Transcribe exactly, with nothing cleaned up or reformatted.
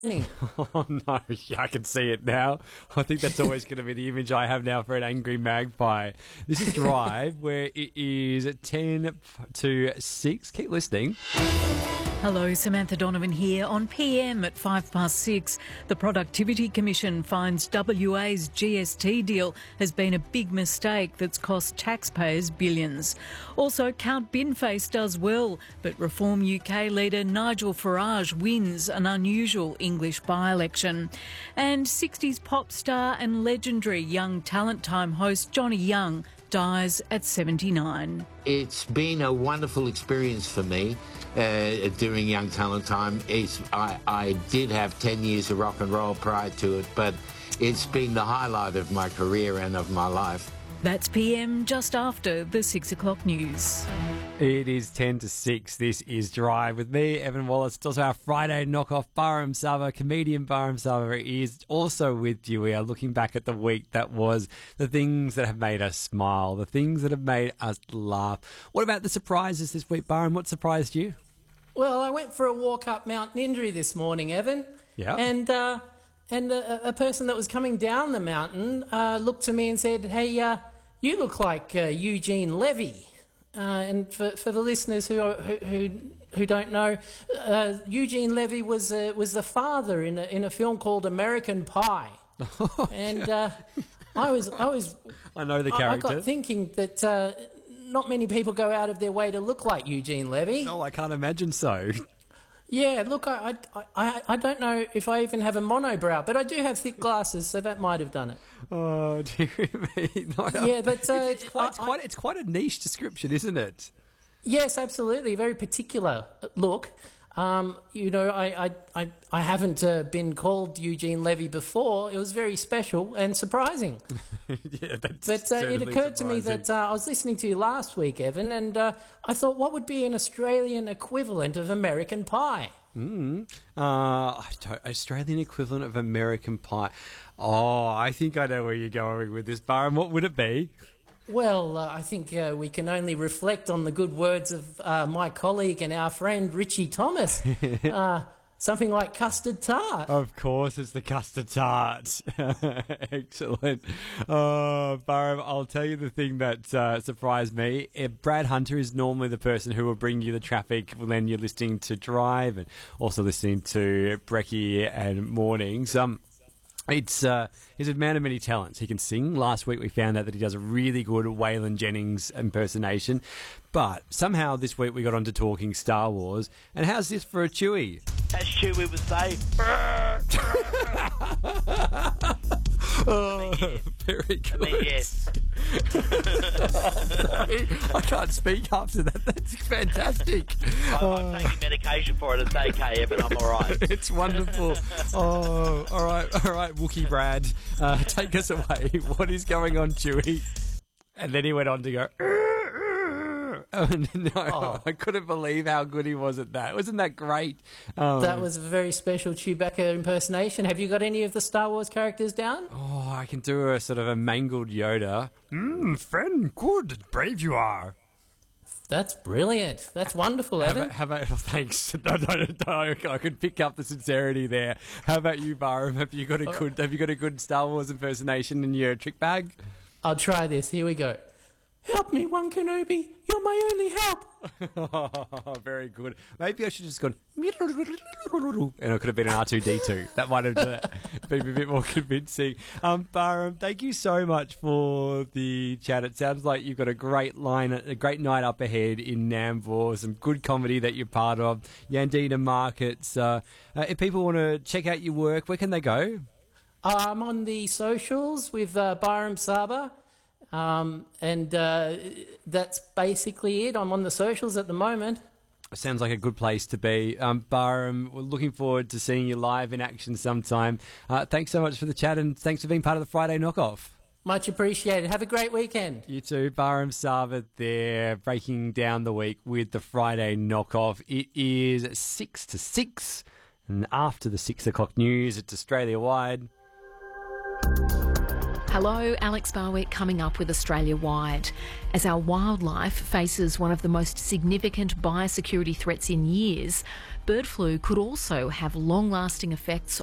Oh, no, yeah, I can see it now. I think that's always going to be the image I have now for an angry magpie. This is Drive, where it is ten to six. Keep listening. Hello, Samantha Donovan here. On P M at five past six, the Productivity Commission finds W A's G S T deal has been a big mistake that's cost taxpayers billions. Also, Count Binface does well, but Reform U K leader Nigel Farage wins an unusual English by-election. And sixties pop star and legendary Young Talent Time host Johnny Young dies at seventy-nine. It's been a wonderful experience for me uh, during Young Talent Time. It's, I, I did have ten years of rock and roll prior to it, but it's been the highlight of my career and of my life. That's P M just after the six o'clock news. It is ten to six. This is Drive with me, Evan Wallace. It's also our Friday knockoff. Barham Sava, comedian Barham Sava, is also with you. We are looking back at the week that was, the things that have made us smile, the things that have made us laugh. What about the surprises this week, Barham? What surprised you? Well, I went for a walk up Mount Nindri this morning, Evan. Yeah. And uh, and a, a person that was coming down the mountain uh, looked to me and said, "Hey, uh, you look like uh, Eugene Levy." Uh, and for, for the listeners who, are, who who who don't know, uh, Eugene Levy was uh, was the father in a in a film called American Pie. And uh, I was I was I know the I, I character. got thinking that uh, not many people go out of their way to look like Eugene Levy. No, I can't imagine so. Yeah, look, I, I, I, I don't know if I even have a monobrow, but I do have thick glasses, so that might have done it. Oh, dear me. No, Yeah, but uh, it's, quite, it's, I- quite, it's quite a niche description, isn't it? Yes, absolutely, very particular look. Um, you know, I, I, I, I haven't uh, been called Eugene Levy before. It was very special and surprising. Yeah, that's But uh, it certainly occurred to me surprising. that uh, I was listening to you last week, Evan, and uh, I thought, what would be an Australian equivalent of American Pie? Mm. Uh, I don't, Australian equivalent of American Pie. Oh, I think I know where you're going with this, Barham. What would it be? Well, uh, I think uh, we can only reflect on the good words of uh, my colleague and our friend Richie Thomas. uh, something like custard tart. Of course, it's the custard tart. Excellent. Oh, Barham, I'll tell you the thing that uh, surprised me. Uh, Brad Hunter is normally the person who will bring you the traffic when you're listening to Drive and also listening to Brekkie and Mornings. Um, It's uh, he's a man of many talents. He can sing. Last week we found out that he does a really good Waylon Jennings impersonation. But somehow this week we got onto talking Star Wars. And how's this for a Chewie? As Chewie would say. Oh, very good. I mean, yes. Sorry, I can't speak after that. That's fantastic. I, I'm taking medication for it. It's okay, Evan. I'm all right. It's wonderful. Oh, all right, all right, Wookie Brad, uh, take us away. What is going on, Chewie? And then he went on to go. Oh, no, Oh. I couldn't believe how good he was at that. Wasn't that great? Um, That was a very special Chewbacca impersonation. Have you got any of the Star Wars characters down? Oh, I can do a sort of a mangled Yoda. Mmm, friend, good, brave you are. That's brilliant. That's wonderful, How Evan. about, how about oh, thanks. No, no, no, no, I could pick up the sincerity there. How about you, Barham? Have you got a good? Have you got a good Star Wars impersonation in your trick bag? I'll try this. Here we go. Help me, One Kenobi. You're my only help. Oh, very good. Maybe I should have just gone, and it could have been an R two D two. That might have uh, been a bit more convincing. Um, Barham, thank you so much for the chat. It sounds like you've got a great line, a great night up ahead in Nambour, some good comedy that you're part of. Yandina Markets. Uh, uh, if people want to check out your work, where can they go? Uh, I'm on the socials with uh, Barham Saba. Um, and uh, that's basically it. I'm on the socials at the moment. Sounds like a good place to be. Um, Barham, we're looking forward to seeing you live in action sometime. Uh, thanks so much for the chat and thanks for being part of the Friday Knockoff. Much appreciated. Have a great weekend. You too. Barham Sava there, breaking down the week with the Friday Knockoff. It is six to six, and after the six o'clock news, it's Australia-wide. Hello, Alex Barwick coming up with Australia Wide. As our wildlife faces one of the most significant biosecurity threats in years, bird flu could also have long-lasting effects